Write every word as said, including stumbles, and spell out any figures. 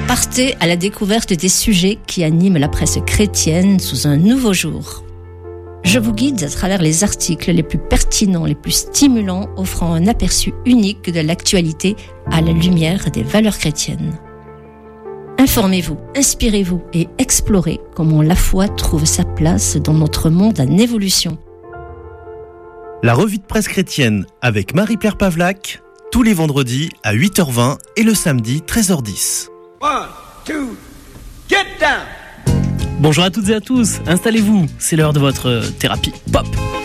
Partez à la découverte des sujets qui animent la presse chrétienne sous un nouveau jour. Je vous guide à travers les articles les plus pertinents, les plus stimulants, offrant un aperçu unique de l'actualité à la lumière des valeurs chrétiennes. Informez-vous, inspirez-vous et explorez comment la foi trouve sa place dans notre monde en évolution. La revue de presse chrétienne avec Marie-Pierre Pavlac, tous les vendredis à huit heures vingt et le samedi treize heures dix. One, two, get down! Bonjour à toutes et à tous, installez-vous, c'est l'heure de votre thérapie pop.